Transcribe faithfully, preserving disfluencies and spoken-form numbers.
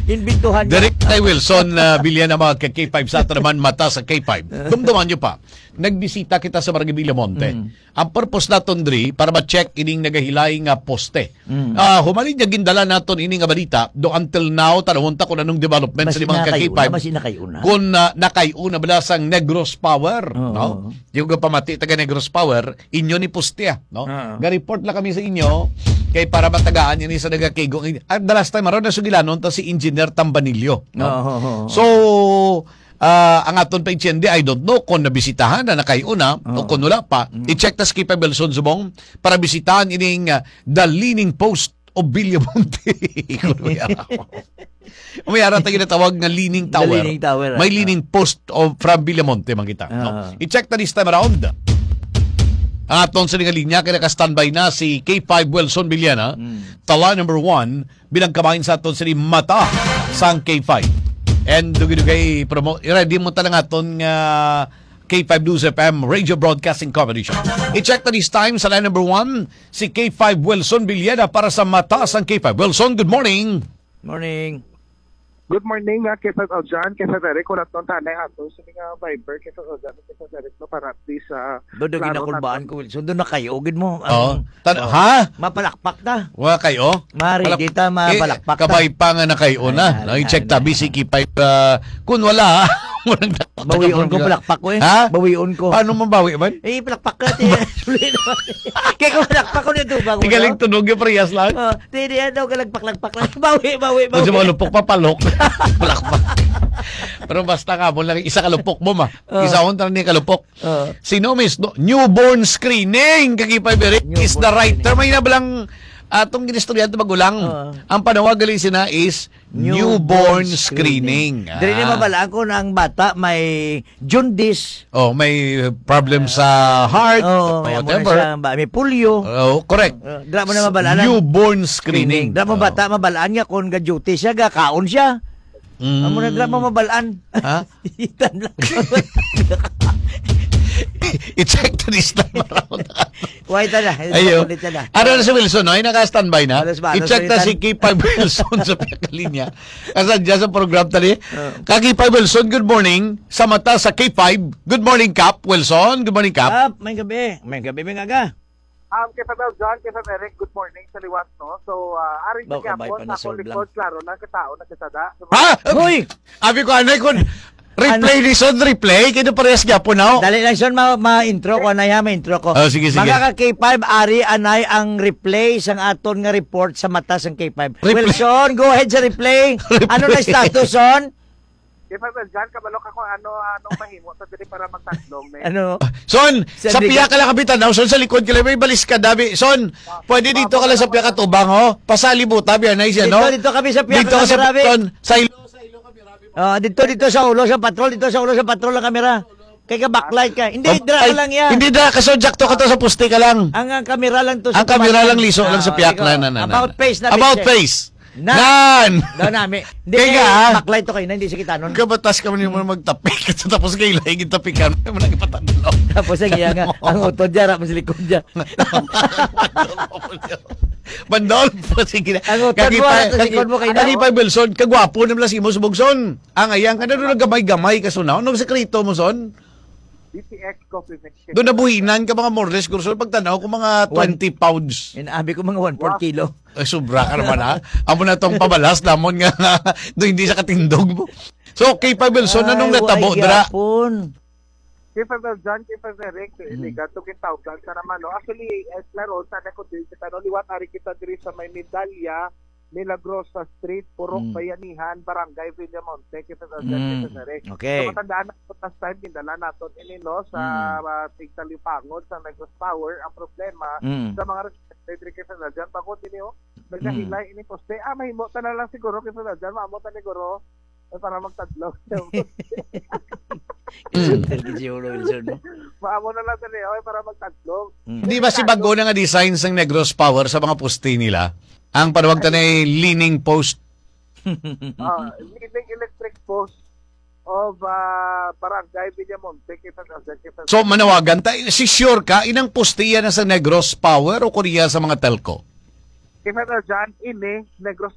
Inbintuhan niya. Direct kay Wilson uh, bilyan ng mga K five sa ato naman mata sa K five. Dumduman nyo pa. Nagbisita kita sa Barangay Villamonte. Mm. Ang purpose naton diri para ma-check ining nagahilay nga poste. Mm. Ah, humaling niya gindala naton ini nga balita do until now tanong ta kung anong development sa limang K five. Mas inakayuna. Kung uh, nakayuna bala sang Negros Power, Oo. no? Yung pamati taga Negros Power, inyo ni postea, no? Oo. Ga-report lang kami sa inyo kay para matagaan ini sa nagakigong. At the last time aron na sugilanon ta si Engineer Tambanillo, no? Oo. So uh, ang aton pa ityende, I don't know kung nabisitahan na nakayuna o kung wala pa. I-check ta sa K five Belson Subong para bisitahan ining uh, the leaning post of Villamonte. Umayara tayo na tawag nga leaning tower. The leaning tower, May ah. leaning post of from Villamonte man kita. No? Ah. I-check ta this time around. Ang aton sa nga linya, kaya naka-standby na si K five Wilson Villana, Mm. tala number one, bilang kamain sa aton sa ni mata sang K five. And dugay-dugay promote, ready mo talang aton nga K five News F M Radio Broadcasting Competition. I-check na this time sa line number one, si K five Wilson Villana para sa mata sang K five. Wilson, good morning! Morning. Good morning, uh, Kesa Aljan, Kesa Derek, ulat nung tanay ato sa mga Viber, Kesa Aljan, Kesa Derek, no, para at least, uh, Doon na ginakulbaan ko, Wilson. Doon na kayo. Ugin mo. Oh, Ang- tan- oh. ha? Mapalakpak na. Wa kayo? Mari, Palak- dita mapalakpak Eh, na. kabay pa nga na kayo na. Ay, No, ay, i-check ay, tabi ay. si K five. Uh, kung wala, walang Bawion ko, palakpak ko eh. Ha? Bawion ko. Paano mabawi man? Eh, palakpak ka. Tiya. Sulit naman. Kaya kung palakpak ko nito ba? Tigaling tunog yung parehas lang. Oh, tiya daw kalagpak-lagpak lang. Bawi, bawi, Kung bawi. sa malupok papalok. Palakpak. Pero basta ka mo lang isa kalupok mo ma. Oh. Isa on ni kalupok. Oh. Sino miss no? Newborn screening kay K five Eric is Newborn the right screening. term. May nabalang atong ginistorya magulang. Oh. Ang panawag gali sina is newborn, screening. Dili na mabalaan ko na ang bata may jaundice. Oh, may problem sa heart, Oh, may amo na whatever. siya, ba- may polio. Oh, correct. Uh, dra mo na mabalaan. Newborn screening. Dra mo bata mabalaan niya kung ga-duty siya, ga kaon siya. Mm. Amo na dra mo mabalaan. Ha? Itan lang. I-check to this time around. Why ta na? Ayo. Ulit ta na. Ano na si Wilson, no? Ay naka-standby na. Alas ba? Alas I-check na ulitan. si K five Wilson sa pinakalinya. Kasi dyan sa program tali. Uh. Ka K five Wilson, good morning. Sa mata sa K five. Good morning, Cap. Wilson, good morning, Cap. Kap, may gabi. May gabi, may gaga. Um, Kesa Aljan, Kesa Derek, good morning sa liwat, no? So, uh, aring Baw, sa kabay Gapon, pa na sa akong sold lang. likod, klaro na, katao na kasada. Ha? Hoy! Abi ko, ano kun replay ni Son, replay. Kaya parehas niya po na. Dali lang son ma, ma-intro ko, anay ha, ma-intro ko. Oh, sige, sige. Mga ka K five, ari, anay ang replay sang aton nga report sa mata sang K five. Replay. Wilson, go ahead sa replay. Ano na status, son? Kesa Aljan, kabalok ako, ano, anong mahimo, sa dili para magtatlong, ne? Ano? Son, Sa sa liga- piya ka lang kabitan. Now, Son, sa likod ka lang. May balis ka, Dabi. Son, pwede dito ka lang sa piya ka tubang, ho? Pasali mo, tabi, anay siya, no? Dito, dito kami sa piyak Dito ka sa, Rabi. Son, sa ilo. Oh, dito, dito sa ulo, sa patrol, dito sa ulo, sa patrol ang kamera. Kaya ka backlight ka. Hindi, dra Ay, ka lang yan. Hindi na, kasodjak to ka to sa puste ka lang. Ang, ang kamera lang to Ang kamera tumanan. lang liso lang sa Ah, piyak ikaw, na, na, na, na. About face na. About bitch, eh. face. Na. Nan! Daw namin. Hindi, Kaya kaya nga, backlight to kayo na, hindi sa kita nun. kabatas ka mo mo magtapik. Tapos kayo lang tapikan mo nang ipatanaw. Tapos ang iya nga, ang utod dyan, rapos likod dyan. Bandol po, sige na. Ang utod mo, at likod mo kayo na. Kagipay Belson, kagwapo na mula si mo subogson. Ang ayang ka na doon nagamay-gamay ka sunaw. Anong sekreto mo, son? D T X Coffee Mix. Doon nabuhinan ka mga morles, kurso pagtanaw ko mga twenty pounds. Inabi ko mga one fourth kilo. Ay, sobra ka naman ha. Amo na tong pabalas, lamon nga doon hindi sa katindog mo. So, K five Wilson, anong natabo, dra? Yapon. Kesa Aljan, Kesa Derek, Mm. iligat to kintawgan sa naman, no? Actually, eh, klaro, sana ko din, kita, no? Liwat, ari kita diri sa may medalya, Milagrosa Street, Purok, Mm. Bayanihan, Barangay Villamonte, Kesa Aljan, Mm. Kesa Derek. Okay. So, matandaan na po last time, kindala natin ini, no, sa Mm. uh, Tigtalipangon, sa Negros Power, ang problema, Mm. sa mga residente Kesa Aljan, pagod ini, oh, nagkahilay ini poste, ah, mahimo ta na lang siguro, Kesa Aljan, maamo ta ni Guro, eh, para magtadlaw. Maamo na lang tani, okay, para magtadlaw. Hindi ba si bago na nga design ng Negros Power sa mga poste nila? Ang panawag ta na ay leaning post. Ah, leading electric post of uh, Barangay Villamonte, Kesa Aljan, Kesa So, manawagan ta, si sure ka, inang poste yan na sa Negros Power o Korea sa mga telco? Kesa Aljan, ini, Negros